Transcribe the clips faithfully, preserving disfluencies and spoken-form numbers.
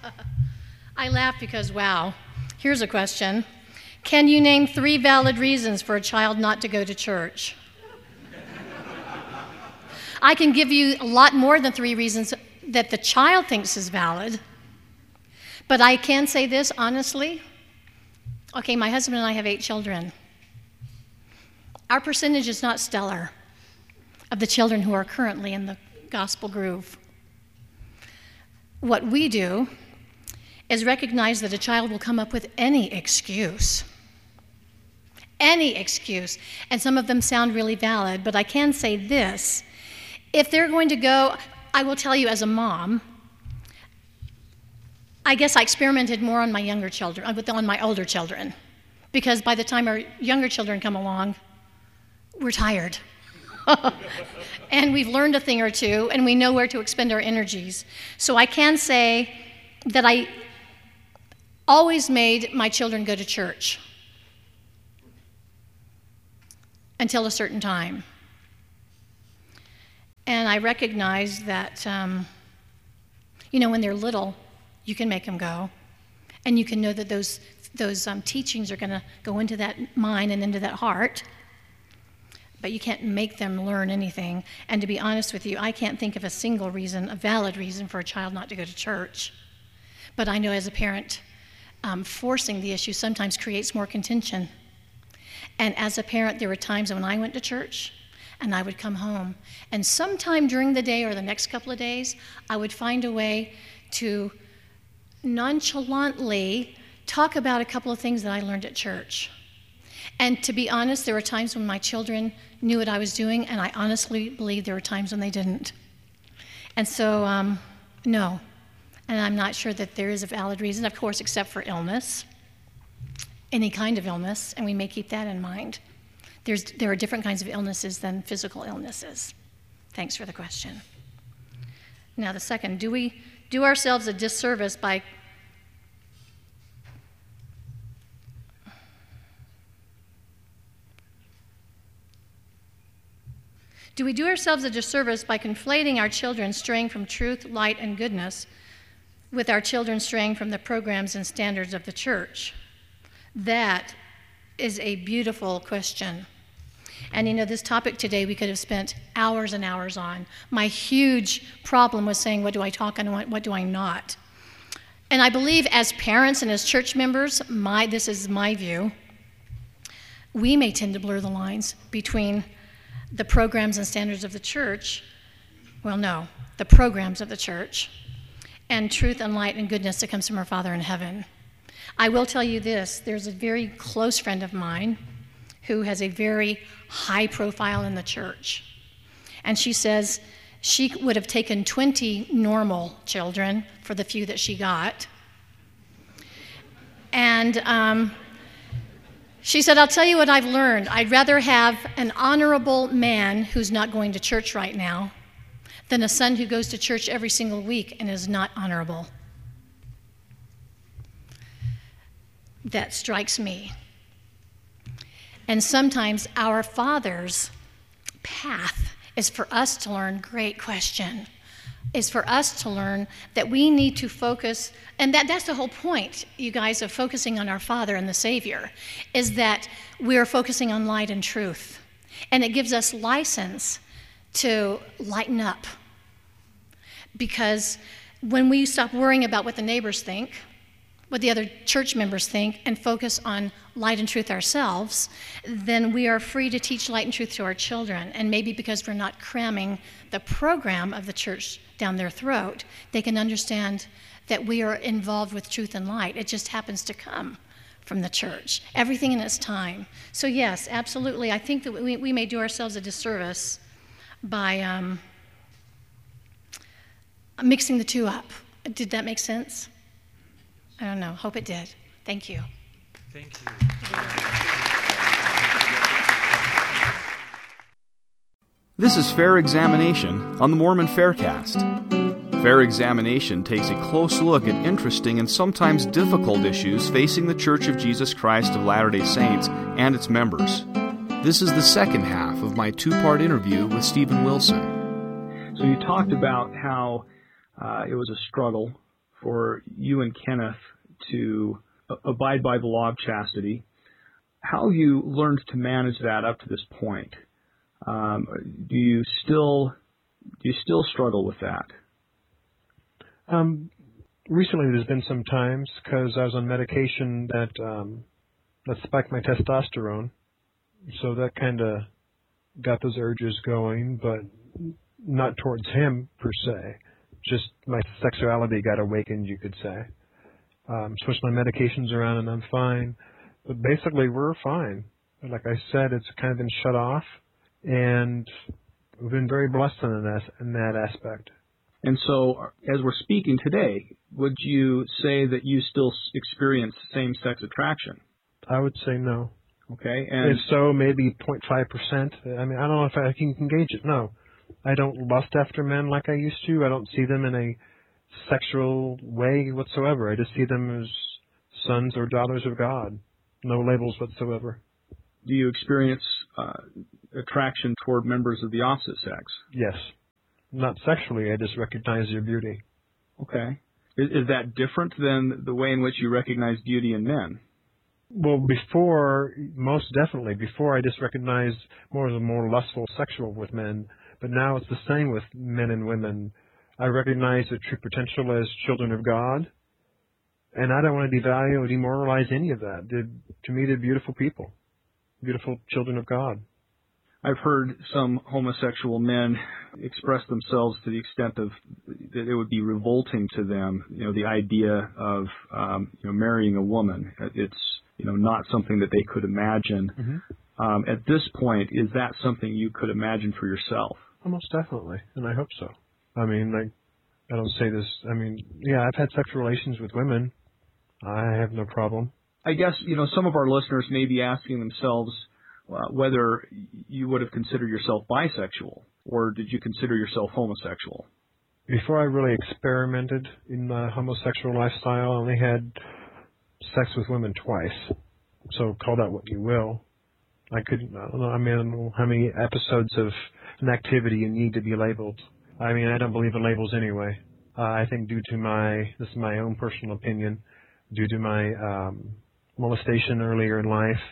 I laugh because, wow, here's a question. Can you name three valid reasons for a child not to go to church? I can give you a lot more than three reasons that the child thinks is valid, but I can say this honestly. Okay, my husband and I have eight children. Our percentage is not stellar of the children who are currently in the gospel groove. What we do is recognize that a child will come up with any excuse. Any excuse. And some of them sound really valid, but I can say this. If they're going to go, I will tell you as a mom, I guess I experimented more on my younger children, on my older children, because by the time our younger children come along, we're tired. And we've learned a thing or two, and we know where to expend our energies. So I can say that I always made my children go to church until a certain time. And I recognize that, um, you know, when they're little, you can make them go. And you can know that those, those um, teachings are going to go into that mind and into that heart. But you can't make them learn anything. And to be honest with you, I can't think of a single reason, a valid reason for a child not to go to church. But I know as a parent, um, forcing the issue sometimes creates more contention. And as a parent, there were times when I went to church and I would come home. And sometime during the day or the next couple of days, I would find a way to nonchalantly talk about a couple of things that I learned at church. And to be honest, there were times when my children knew what I was doing, and I honestly believe there were times when they didn't. And so, um, no. And I'm not sure that there is a valid reason, of course, except for illness, any kind of illness, and we may keep that in mind. There's, there are different kinds of illnesses than physical illnesses. Thanks for the question. Now, the second, do we do ourselves a disservice by Do we do ourselves a disservice by conflating our children straying from truth, light, and goodness with our children straying from the programs and standards of the church? That is a beautiful question. And you know, this topic today we could have spent hours and hours on. My huge problem was saying, what do I talk and what, what do I not? And I believe as parents and as church members, my this is my view, we may tend to blur the lines between the programs and standards of the church, well, no, the programs of the church, and truth and light and goodness that comes from our Father in heaven. I will tell you this, there's a very close friend of mine who has a very high profile in the church. And she says she would have taken twenty normal children for the few that she got. And um, she said, I'll tell you what I've learned. I'd rather have an honorable man who's not going to church right now than a son who goes to church every single week and is not honorable. That strikes me. And sometimes our Father's path is for us to learn, great question, is for us to learn that we need to focus, and that, that's the whole point, you guys, of focusing on our Father and the Savior, is that we're focusing on light and truth. And it gives us license to lighten up. Because when we stop worrying about what the neighbors think, what the other church members think, and focus on light and truth ourselves, then we are free to teach light and truth to our children. And maybe because we're not cramming the program of the church down their throat, they can understand that we are involved with truth and light. It just happens to come from the church. Everything in its time. So yes, absolutely. I think that we, we may do ourselves a disservice by um, mixing the two up. Did that make sense? I don't know. Hope it did. Thank you. Thank you. This is Fair Examination on the Mormon Faircast. Fair Examination takes a close look at interesting and sometimes difficult issues facing the Church of Jesus Christ of Latter-day Saints and its members. This is the second half of my two-part interview with Stephen Wilson. So you talked about how uh, it was a struggle for you and Kenneth to abide by the law of chastity. How have you learned to manage that up to this point? Um, do you still do you still struggle with that? Um, recently, there's been some times because I was on medication that um, that spiked my testosterone, so that kind of got those urges going, but not towards him per se. Just my sexuality got awakened, you could say. Um, switched my medications around and I'm fine. But basically, we're fine. Like I said, it's kind of been shut off, and we've been very blessed in that, in that aspect. And so, as we're speaking today, would you say that you still experience same-sex attraction? I would say no. Okay. And if so, maybe zero point five percent. I mean, I don't know if I can gauge it. No. I don't lust after men like I used to. I don't see them in a sexual way whatsoever. I just see them as sons or daughters of God. No labels whatsoever. Do you experience uh, attraction toward members of the opposite sex? Yes. Not sexually. I just recognize their beauty. Okay. Is, is that different than the way in which you recognize beauty in men? Well, before, most definitely. Before, I just recognized more of the more lustful sexual with men. But now it's the same with men and women. I recognize their true potential as children of God. And I don't want to devalue or demoralize any of that. They're, to me, they're beautiful people, beautiful children of God. I've heard some homosexual men express themselves to the extent of that it would be revolting to them, you know, the idea of um, you know, marrying a woman. It's, you know, not something that they could imagine. Mm-hmm. Um, at this point, is that something you could imagine for yourself? Almost definitely, and I hope so. I mean, like, I don't say this. I mean, yeah, I've had sexual relations with women. I have no problem. I guess, you know, some of our listeners may be asking themselves uh, whether you would have considered yourself bisexual, or did you consider yourself homosexual? Before I really experimented in the homosexual lifestyle, I only had sex with women twice. So call that what you will. I couldn't, I don't know, I mean, I don't know how many episodes of an activity you need to be labeled. I mean, I don't believe in labels anyway. Uh, I think due to my, this is my own personal opinion, due to my um, molestation earlier in life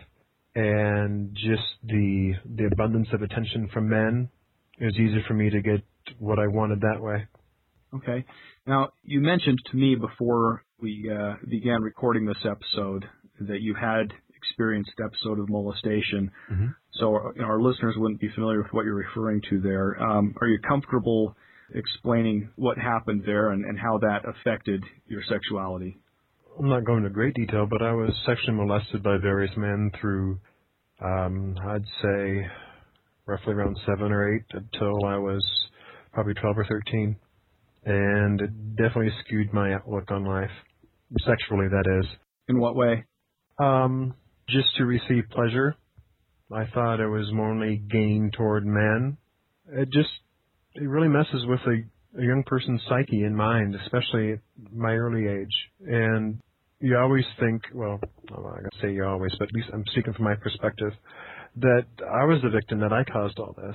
and just the the abundance of attention from men, it was easier for me to get what I wanted that way. Okay. Now, you mentioned to me before we uh, began recording this episode that you had experienced episode of molestation. Mm-hmm. So our, you know, our listeners wouldn't be familiar with what you're referring to there. Um, are you comfortable explaining what happened there and, and how that affected your sexuality? I'm not going into great detail, but I was sexually molested by various men through, um, I'd say, roughly around seven or eight until I was probably twelve or thirteen. And it definitely skewed my outlook on life, sexually, that is. In what way? Um, just to receive pleasure. I thought it was more only gain toward men. It just, it really messes with a, a young person's psyche and mind, especially at my early age. And you always think, well, I'm not going to say you always, but at least I'm speaking from my perspective, that I was the victim, that I caused all this.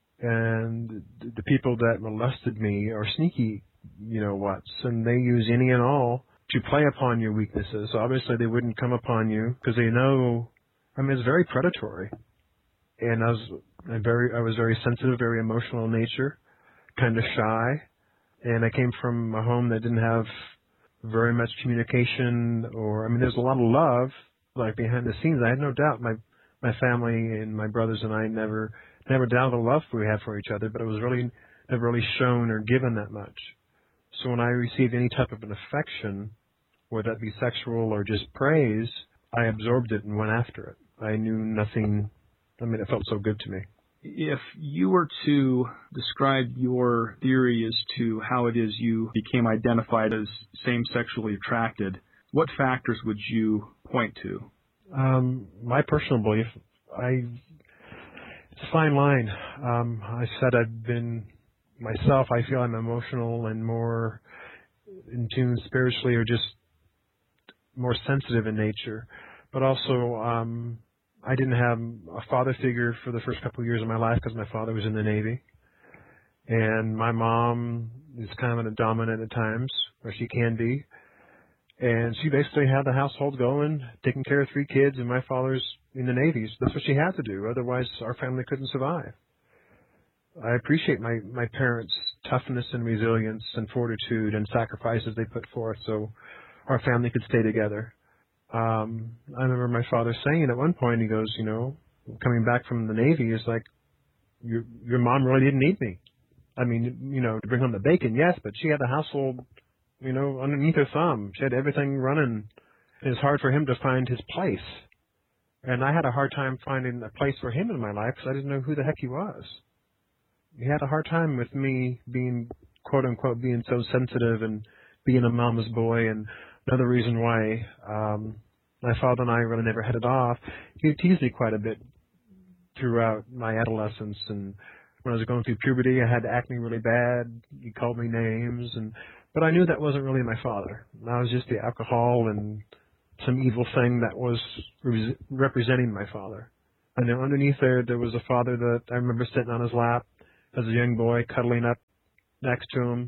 And the people that molested me are sneaky, you know whats, and they use any and all to play upon your weaknesses. Obviously, they wouldn't come upon you because they know, I mean, it's very predatory. And I was I very, I was very sensitive, very emotional in nature, kind of shy. And I came from a home that didn't have very much communication, or, I mean, there's a lot of love, like behind the scenes. I had no doubt my my family and my brothers and I never never doubted the love we had for each other, but it was really never really shown or given that much. So when I received any type of an affection, whether that be sexual or just praise, I absorbed it and went after it. I knew nothing. I mean, it felt so good to me. If you were to describe your theory as to how it is you became identified as same-sexually attracted, what factors would you point to? Um, my personal belief, I it's a fine line. Um, I said I've been myself. I feel I'm emotional and more in tune spiritually, or just more sensitive in nature. But also, um, I didn't have a father figure for the first couple of years of my life because my father was in the Navy. And my mom is kind of dominant at times, or she can be. And she basically had the household going, taking care of three kids, and my father's in the Navy. So that's what she had to do. Otherwise, our family couldn't survive. I appreciate my, my parents' toughness and resilience and fortitude and sacrifices they put forth so our family could stay together. Um, I remember my father saying at one point, he goes, you know, coming back from the Navy, is like, your, your mom really didn't need me. I mean, you know, to bring home the bacon, yes, but she had the household, you know, underneath her thumb. She had everything running. It was hard for him to find his place. And I had a hard time finding a place for him in my life because I didn't know who the heck he was. He had a hard time with me being, quote unquote, being so sensitive and being a mama's boy. And another reason why um, my father and I really never hit it off, he teased me quite a bit throughout my adolescence. And when I was going through puberty, I had acne really bad. He called me names. and But I knew that wasn't really my father. I was just the alcohol and some evil thing that was re- representing my father. And then underneath there, there was a father that I remember sitting on his lap as a young boy, cuddling up next to him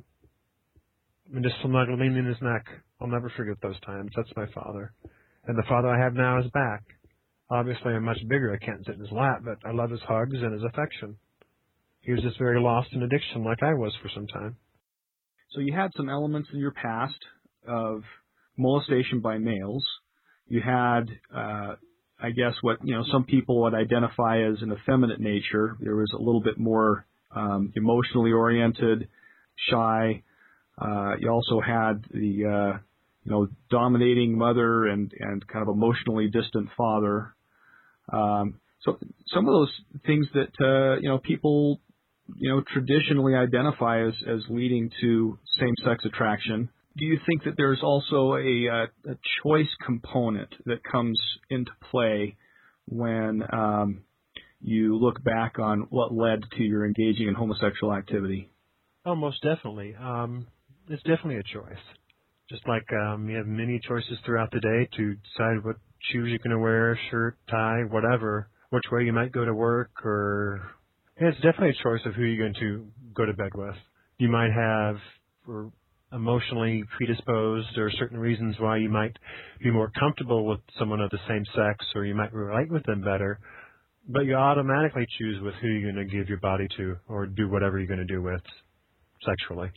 and just snuggling in his neck. I'll never forget those times. That's my father. And the father I have now is back. Obviously, I'm much bigger. I can't sit in his lap, but I love his hugs and his affection. He was just very lost in addiction like I was for some time. So you had some elements in your past of molestation by males. You had, uh, I guess, what you know some people would identify as an effeminate nature. There was a little bit more um, emotionally oriented, shy. Uh, you also had the uh, you know dominating mother and and kind of emotionally distant father. Um, so some of those things that uh, you know people you know traditionally identify as as leading to same-sex attraction. Do you think that there's also a, a choice component that comes into play when um, you look back on what led to your engaging in homosexual activity? Oh, most definitely. Um, it's definitely a choice. Just like um, you have many choices throughout the day to decide what shoes you're going to wear, shirt, tie, whatever, which way you might go to work, or yeah, it's definitely a choice of who you're going to go to bed with. You might have or emotionally predisposed, or certain reasons why you might be more comfortable with someone of the same sex, or you might relate with them better, but you automatically choose with who you're going to give your body to or do whatever you're going to do with sexually.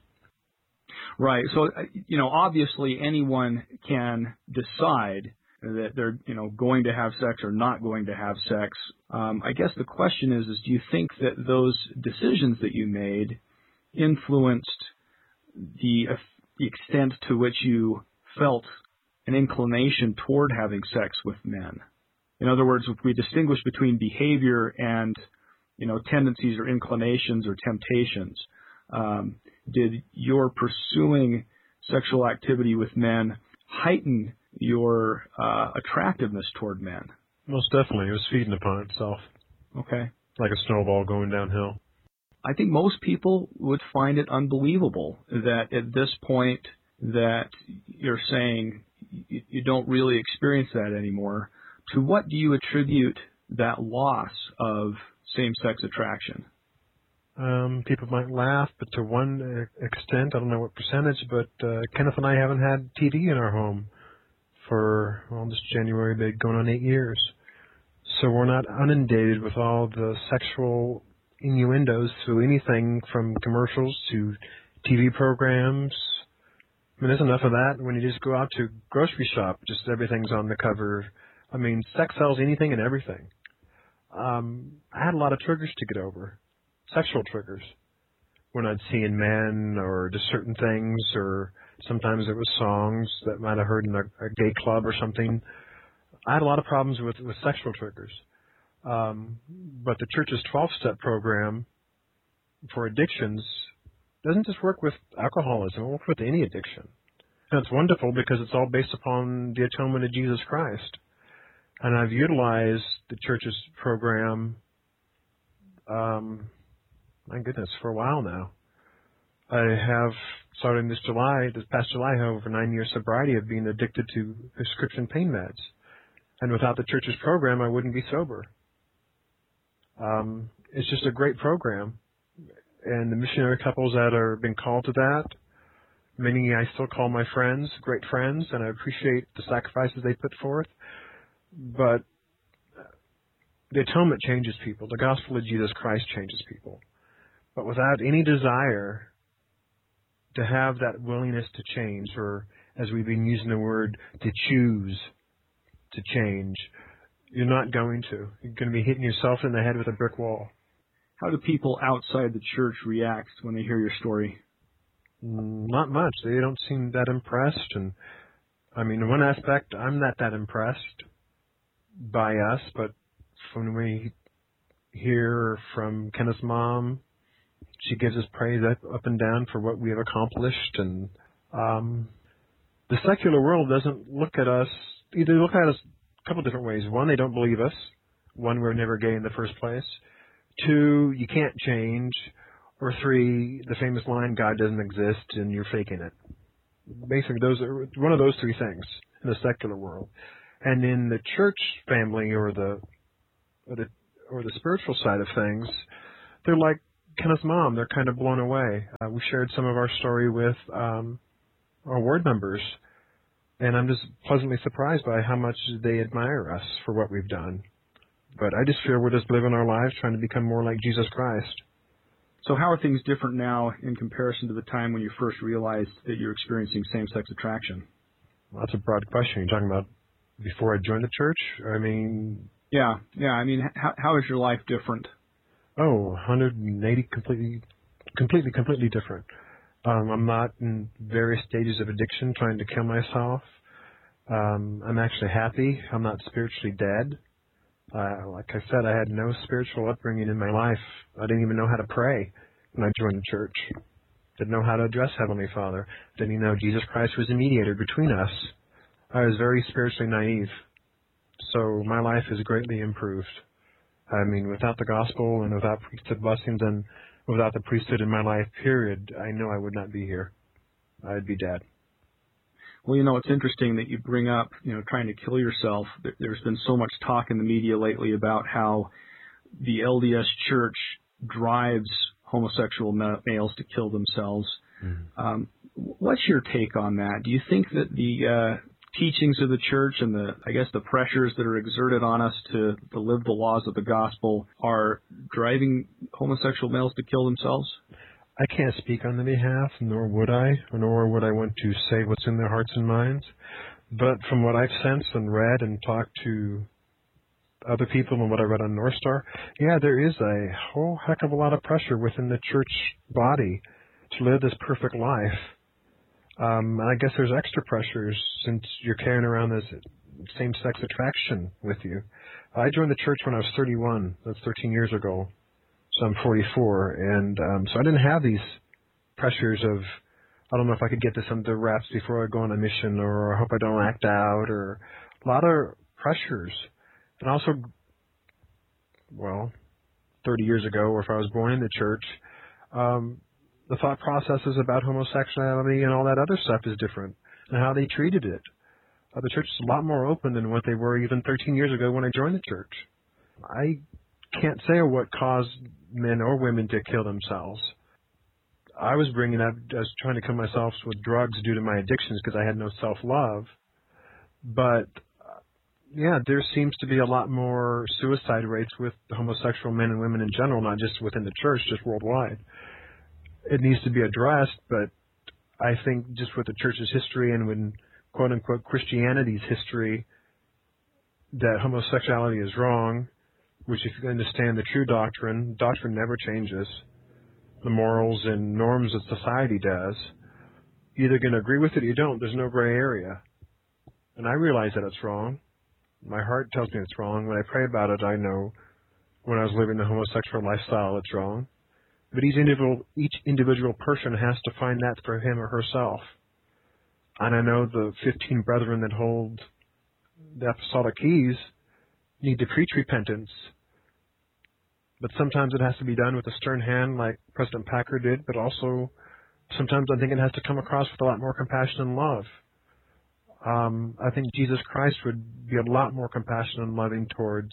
Right. So, you know, obviously anyone can decide that they're, you know, going to have sex or not going to have sex. Um, I guess the question is, is do you think that those decisions that you made influenced the, uh, the extent to which you felt an inclination toward having sex with men? In other words, if we distinguish between behavior and, you know, tendencies or inclinations or temptations, um, did your pursuing sexual activity with men heighten your uh, attractiveness toward men? Most definitely. It was feeding upon itself. Okay. Like a snowball going downhill. I think most people would find it unbelievable that at this point that you're saying you, you don't really experience that anymore. To what do you attribute that loss of same-sex attraction? Um, people might laugh, but to one extent, I don't know what percentage, but uh, Kenneth and I haven't had T V in our home for, well, this January, they're going on eight years. So we're not inundated with all the sexual innuendos through anything from commercials to T V programs. I mean, there's enough of that when you just go out to grocery shop, just everything's on the cover. I mean, sex sells anything and everything. Um, I had a lot of triggers to get over, sexual triggers, when I'd seen men or just certain things, or sometimes it was songs that I might have heard in a, a gay club or something. I had a lot of problems with, with sexual triggers. Um, but the church's twelve-step program for addictions doesn't just work with alcoholism, it works with any addiction. And it's wonderful because it's all based upon the atonement of Jesus Christ. And I've utilized the church's program, um, my goodness, for a while now. I have, starting this July, this past July, I have over nine years sobriety of being addicted to prescription pain meds. And without the church's program, I wouldn't be sober. Um, it's just a great program. And the missionary couples that are being called to that Many I still call my friends, great friends, and I appreciate the sacrifices they put forth. But the atonement changes people. The gospel of Jesus Christ changes people. But without any desire to have that willingness to change, or as we've been using the word, to choose to change, you're not going to. You're going to be hitting yourself in the head with a brick wall. How do people outside the church react when they hear your story? Not much. They don't seem that impressed. And I mean, in one aspect, I'm not that impressed by us, but when we hear from Kenneth's mom, she gives us praise up, up and down for what we have accomplished. And um, the secular world doesn't look at us, either look at us a couple different ways. One, they don't believe us. One, we're never gay in the first place. Two, you can't change. Or three, the famous line, God doesn't exist and you're faking it. Basically, those are one of those three things in the secular world. And in the church family or the or the or the spiritual side of things, they're like Kenneth's mom. They're kind of blown away. Uh, we shared some of our story with um, our ward members, and I'm just pleasantly surprised by how much they admire us for what we've done. But I just feel we're just living our lives trying to become more like Jesus Christ. So how are things different now in comparison to the time when you first realized that you're experiencing same-sex attraction? Well, that's a broad question. You're talking about before I joined the church? I mean... Yeah, yeah. I mean, how, how is your life different? Oh, one hundred eighty completely, completely, completely different. Um, I'm not in various stages of addiction trying to kill myself. Um, I'm actually happy. I'm not spiritually dead. Uh, like I said, I had no spiritual upbringing in my life. I didn't even know how to pray when I joined the church. Didn't know how to address Heavenly Father. Didn't even know Jesus Christ was a mediator between us. I was very spiritually naive. So my life is greatly improved. I mean, without the gospel and without priesthood blessings and without the priesthood in my life, period, I know I would not be here. I'd be dead. Well, you know, it's interesting that you bring up, you know, trying to kill yourself. There's been so much talk in the media lately about how the L D S Church drives homosexual males to kill themselves. Mm-hmm. Um, what's your take on that? Do you think that the uh, teachings of the church and the, I guess, the pressures that are exerted on us to, to live the laws of the gospel are driving homosexual males to kill themselves? I can't speak on their behalf, nor would I, nor would I want to say what's in their hearts and minds. But from what I've sensed and read and talked to other people and what I read on North Star, yeah, there is a whole heck of a lot of pressure within the church body to live this perfect life. Um, and I guess there's extra pressures since you're carrying around this same-sex attraction with you. I joined the church when I was thirty-one. That's thirteen years ago. So I'm forty-four, and um, so I didn't have these pressures of, I don't know if I could get this under wraps before I go on a mission, or I hope I don't act out, or a lot of pressures. And also, well, thirty years ago, or if I was born in the church, um, the thought processes about homosexuality and all that other stuff is different, and how they treated it. Uh, the church is a lot more open than what they were even thirteen years ago when I joined the church. I can't say what caused men or women to kill themselves. I was bringing up, I was trying to kill myself with drugs due to my addictions because I had no self-love. But, uh, yeah, there seems to be a lot more suicide rates with homosexual men and women in general, not just within the church, just worldwide. It needs to be addressed, but I think just with the church's history and when, quote-unquote, Christianity's history, that homosexuality is wrong, which if you understand the true doctrine, doctrine never changes. The morals and norms that society does. You're either going to agree with it or you don't. There's no gray area. And I realize that it's wrong. My heart tells me it's wrong. When I pray about it, I know when I was living the homosexual lifestyle, it's wrong. But each individual, each individual person has to find that for him or herself. And I know the fifteen brethren that hold the apostolic keys need to preach repentance. But sometimes it has to be done with a stern hand like President Packer did, but also sometimes I think it has to come across with a lot more compassion and love. Um, I think Jesus Christ would be a lot more compassionate and loving towards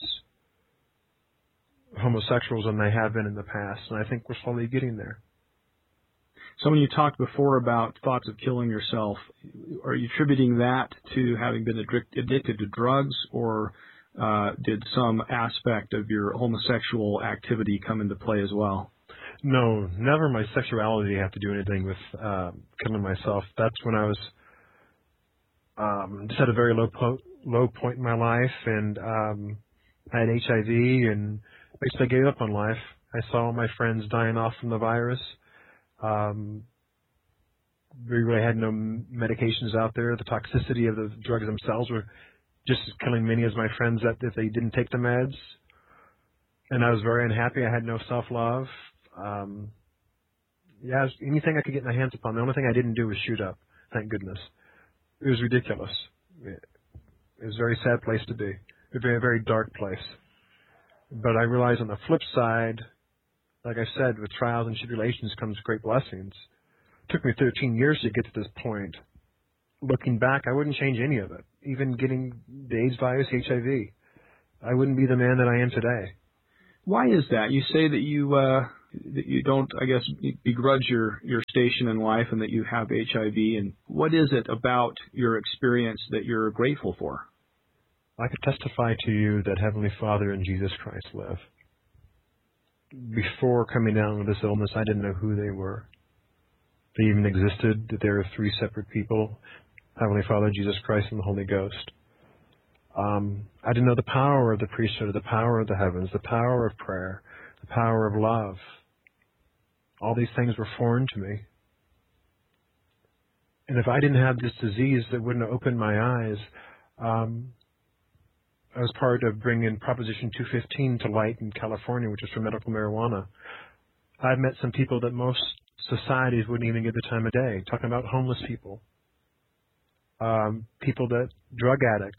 homosexuals than they have been in the past, and I think we're slowly getting there. So when you talked before about thoughts of killing yourself, are you attributing that to having been addic- addicted to drugs, or uh, did some aspect of your homosexual activity come into play as well? No, never my sexuality had to do anything with uh, killing myself. That's when I was um, just at a very low po- low point in my life, and um, I had H I V, and basically gave up on life. I saw my friends dying off from the virus. Um, we really had no medications out there. The toxicity of the drugs themselves were just as killing many as my friends that if they didn't take the meds. And I was very unhappy. I had no self-love. Um, yeah, it was anything I could get my hands upon. The only thing I didn't do was shoot up, thank goodness. It was ridiculous. It, it was a very sad place to be, a very, very dark place. But I realized on the flip side, like I said, with trials and tribulations comes great blessings. It took me thirteen years to get to this point. Looking back, I wouldn't change any of it. Even getting the AIDS virus, H I V. I wouldn't be the man that I am today. Why is that? You say that you uh, that you don't, I guess, begrudge your, your station in life and that you have H I V. And what is it about your experience that you're grateful for? I could testify to you that Heavenly Father and Jesus Christ live. Before coming down with this illness, I didn't know who they were. They even existed, that there were three separate people, Heavenly Father, Jesus Christ, and the Holy Ghost. Um, I didn't know the power of the priesthood, the power of the heavens, the power of prayer, the power of love. All these things were foreign to me. And if I didn't have this disease that wouldn't have opened my eyes, um, I was part of bringing Proposition two fifteen to light in California, which is for medical marijuana. I've met some people that most societies wouldn't even give the time of day, talking about homeless people, um, people that, drug addicts,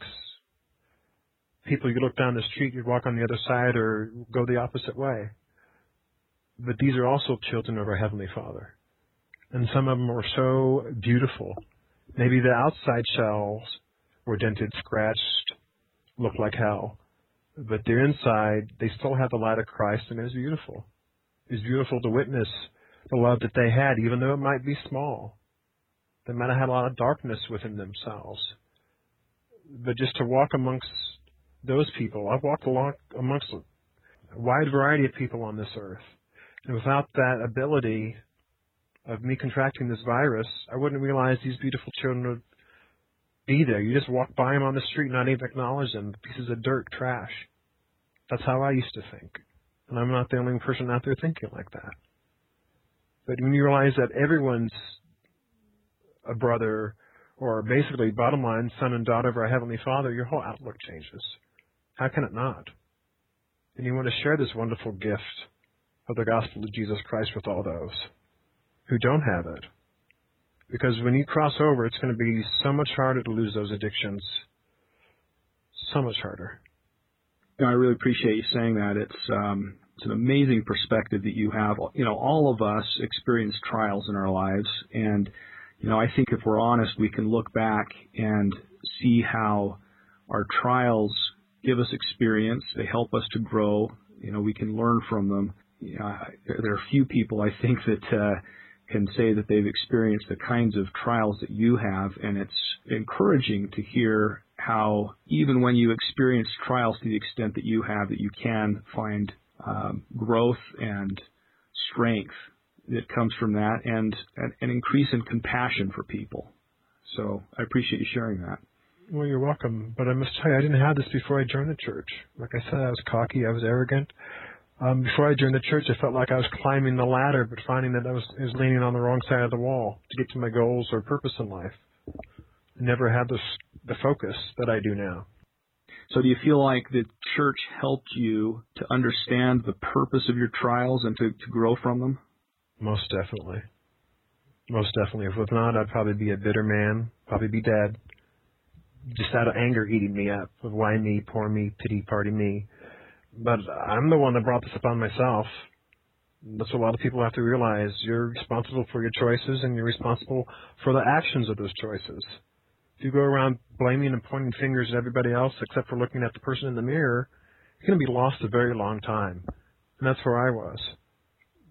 people you look down the street, you walk on the other side or go the opposite way. But these are also children of our Heavenly Father. And some of them were so beautiful. Maybe the outside shells were dented, scratched, looked like hell. But their inside, they still have the light of Christ, and it was beautiful. It was beautiful to witness the love that they had, even though it might be small. They might have had a lot of darkness within themselves. But just to walk amongst those people, I've walked along amongst a wide variety of people on this earth. And without that ability of me contracting this virus, I wouldn't realize these beautiful children would be there. You just walk by them on the street, not even acknowledge them. Pieces of dirt, trash. That's how I used to think. And I'm not the only person out there thinking like that. But when you realize that everyone's a brother, or basically, bottom line, son and daughter of our Heavenly Father, your whole outlook changes. How can it not? And you want to share this wonderful gift of the gospel of Jesus Christ with all those who don't have it. Because when you cross over, it's going to be so much harder to lose those addictions. So much harder. You know, I really appreciate you saying that. It's um, it's an amazing perspective that you have. You know, all of us experience trials in our lives, and you know, I think if we're honest, we can look back and see how our trials give us experience. They help us to grow. You know, we can learn from them. You know, there are few people, I think, that uh, can say that they've experienced the kinds of trials that you have, and it's encouraging to hear how even when you experience trials to the extent that you have, that you can find um, growth and strength that comes from that, and an increase in compassion for people. So I appreciate you sharing that. Well, you're welcome. But I must tell you, I didn't have this before I joined the church. Like I said, I was cocky, I was arrogant. Um, before I joined the church, I felt like I was climbing the ladder, but finding that I was, I was leaning on the wrong side of the wall to get to my goals or purpose in life. I never had this, the focus that I do now. So do you feel like the church helped you to understand the purpose of your trials and to, to grow from them? Most definitely. Most definitely. If not, I'd probably be a bitter man, probably be dead. Just out of anger eating me up, of why me, poor me, pity party me. But I'm the one that brought this upon myself. That's what a lot of people have to realize. You're responsible for your choices, and you're responsible for the actions of those choices. If you go around blaming and pointing fingers at everybody else except for looking at the person in the mirror, you're going to be lost a very long time. And that's where I was.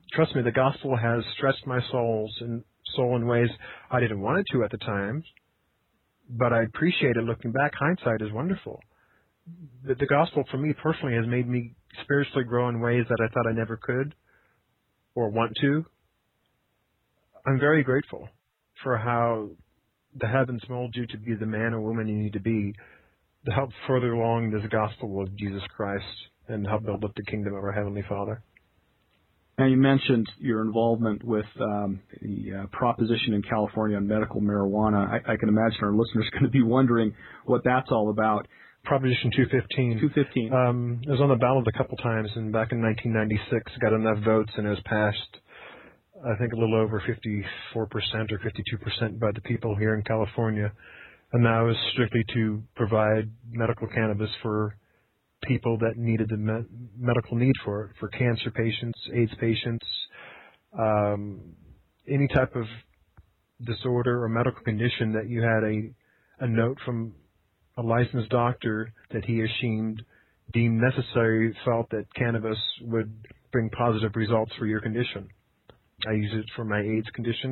trust me, the gospel has stretched my souls and soul in ways I didn't want it to at the time, but I appreciate it looking back. Hindsight is wonderful. The, the gospel for me personally has made me spiritually grow in ways that I thought I never could or want to. I'm very grateful for how the heavens mold you to be the man or woman you need to be to help further along this gospel of Jesus Christ and help build up the kingdom of our Heavenly Father. Now, you mentioned your involvement with um, the uh, proposition in California on medical marijuana. I, I can imagine our listeners are going to be wondering what that's all about. Proposition two fifteen. two fifteen. Um, it was on the ballot a couple times, and back in nineteen ninety-six, got enough votes, and it was passed, I think, a little over fifty-four percent or fifty-two percent by the people here in California. And that was strictly to provide medical cannabis for people that needed the me- medical need for it, for cancer patients, AIDS patients, um, any type of disorder or medical condition that you had a, a note from a licensed doctor that he or she deemed necessary, felt that cannabis would bring positive results for your condition. I use it for my AIDS condition.